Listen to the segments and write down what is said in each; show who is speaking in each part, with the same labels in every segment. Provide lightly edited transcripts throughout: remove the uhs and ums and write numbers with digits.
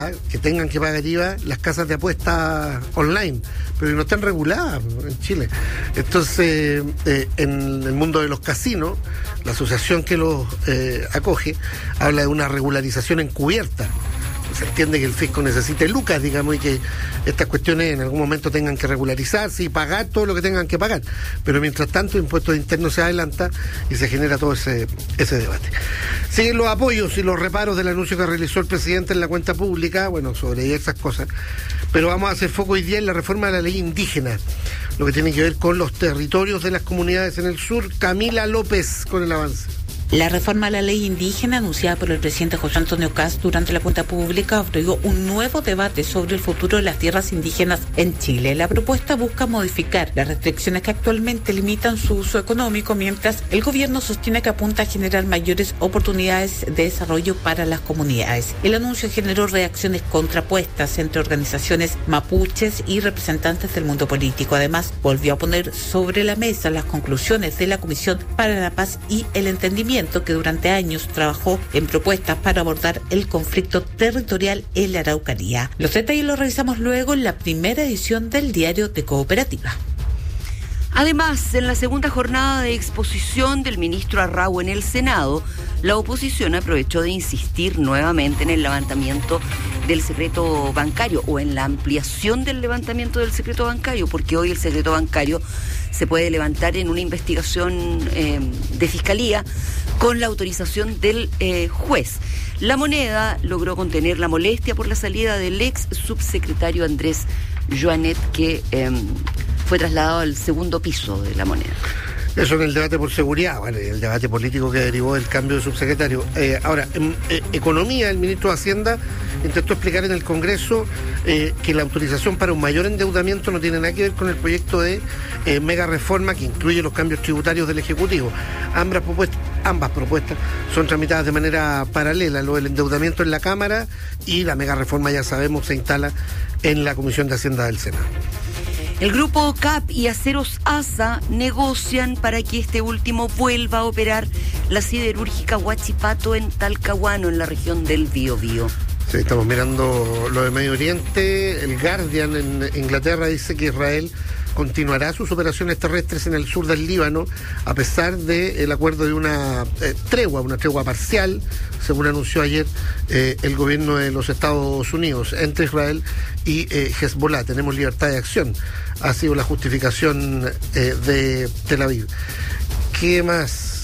Speaker 1: que tengan que pagar IVA las casas de apuestas online, pero no están reguladas en Chile. Entonces, en el mundo de los casinos, la asociación que los acoge habla de una regularización encubierta. Se entiende que el fisco necesite lucas, digamos, y que estas cuestiones en algún momento tengan que regularizarse y pagar todo lo que tengan que pagar. Pero mientras tanto, Impuestos Internos se adelanta y se genera todo ese debate. Siguen los apoyos y los reparos del anuncio que realizó el presidente en la cuenta pública, bueno, sobre diversas cosas. Pero vamos a hacer foco hoy día en la reforma de la ley indígena, lo que tiene que ver con los territorios de las comunidades en el sur. Camila López con el avance.
Speaker 2: La reforma a la ley indígena anunciada por el presidente José Antonio Kast durante la cuenta pública abrió un nuevo debate sobre el futuro de las tierras indígenas en Chile. La propuesta busca modificar las restricciones que actualmente limitan su uso económico, mientras el gobierno sostiene que apunta a generar mayores oportunidades de desarrollo para las comunidades. El anuncio generó reacciones contrapuestas entre organizaciones mapuches y representantes del mundo político. Además, volvió a poner sobre la mesa las conclusiones de la Comisión para la Paz y el Entendimiento, que durante años trabajó en propuestas para abordar el conflicto territorial en la Araucanía. Los detalles los revisamos luego en la primera edición del Diario de Cooperativa.
Speaker 3: Además, en la segunda jornada de exposición del ministro Arrau en el Senado, la oposición aprovechó de insistir nuevamente en el levantamiento del secreto bancario o en la ampliación del levantamiento del secreto bancario, porque hoy el secreto bancario se puede levantar en una investigación de fiscalía con la autorización del juez. La Moneda logró contener la molestia por la salida del ex subsecretario Andrés Joanet, que fue trasladado al segundo piso de La Moneda.
Speaker 1: Eso en el debate por seguridad, bueno, el debate político que derivó del cambio de subsecretario. Ahora, en Economía, el ministro de Hacienda intentó explicar en el Congreso que la autorización para un mayor endeudamiento no tiene nada que ver con el proyecto de mega reforma que incluye los cambios tributarios del Ejecutivo. Ambas propuestas son tramitadas de manera paralela, lo del endeudamiento en la Cámara y la mega reforma, ya sabemos, se instala en la Comisión de Hacienda del Senado.
Speaker 3: El grupo CAP y Aceros ASA negocian para que este último vuelva a operar la siderúrgica Huachipato en Talcahuano, en la región del Biobío.
Speaker 1: Sí, estamos mirando lo de Medio Oriente. El Guardian en Inglaterra dice que Israel continuará sus operaciones terrestres en el sur del Líbano a pesar del acuerdo de una tregua parcial, según anunció ayer el gobierno de los Estados Unidos, entre Israel y Hezbollah. Tenemos libertad de acción, ha sido la justificación de Tel Aviv. ¿Qué más?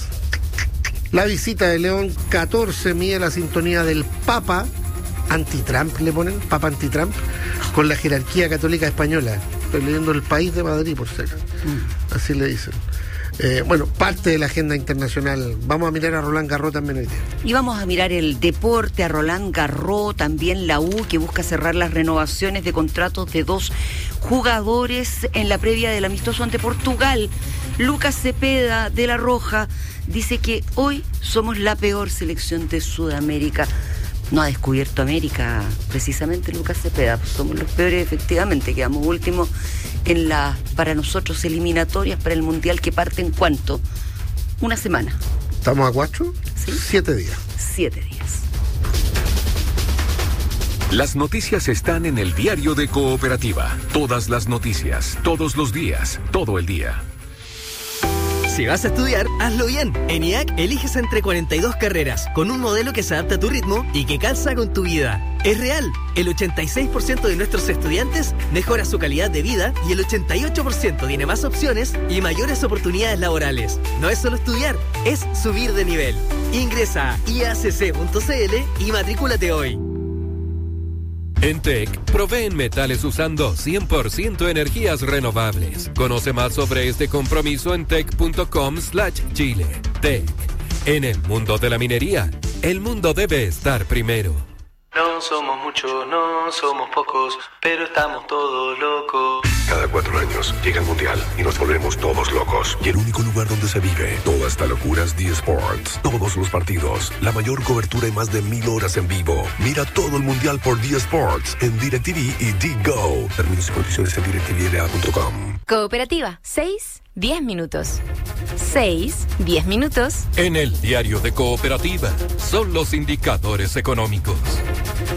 Speaker 1: La visita de León XIV mide la sintonía del Papa anti-Trump, le ponen, Papa anti-Trump, con la jerarquía católica española. Estoy leyendo El País de Madrid, por ser. Así le dicen. Bueno, parte de la agenda internacional. Vamos a mirar a Roland Garros también hoy día.
Speaker 3: Y vamos a mirar el deporte, a Roland Garros, también la U, que busca cerrar las renovaciones de contratos de 2 jugadores en la previa del amistoso ante Portugal. Lucas Cepeda, de La Roja, dice que hoy somos la peor selección de Sudamérica. No ha descubierto América, precisamente Lucas Cepeda. Somos los peores, efectivamente. Quedamos últimos en las, para nosotros, eliminatorias para el Mundial, que parte en ¿cuánto? Una semana.
Speaker 1: ¿Estamos a 4?
Speaker 3: Sí.
Speaker 1: 7 días.
Speaker 3: 7 días.
Speaker 4: Las noticias están en el Diario de Cooperativa. Todas las noticias, todos los días, todo el día.
Speaker 5: Si vas a estudiar, hazlo bien. En IAC eliges entre 42 carreras, con un modelo que se adapta a tu ritmo y que calza con tu vida. Es real, el 86% de nuestros estudiantes mejora su calidad de vida y el 88% tiene más opciones y mayores oportunidades laborales. No es solo estudiar, es subir de nivel. Ingresa a iacc.cl y matrículate hoy.
Speaker 6: En TEC, proveen metales usando 100% energías renovables. Conoce más sobre este compromiso en tec.com/Chile. TEC. En el mundo de la minería, el mundo debe estar primero.
Speaker 7: No somos muchos, no somos pocos, pero estamos todos locos.
Speaker 8: Cada 4 años llega el Mundial y nos volvemos todos locos. Y el único lugar donde se vive toda esta locura es D Sports. Todos los partidos, la mayor cobertura y más de 1000 horas en vivo. Mira todo el Mundial por D Sports en DirecTV y D-Go. Términos y condiciones en directvda.com.
Speaker 9: Cooperativa, 6-10 minutos. 6-10 minutos.
Speaker 6: En el Diario de Cooperativa, son los indicadores económicos.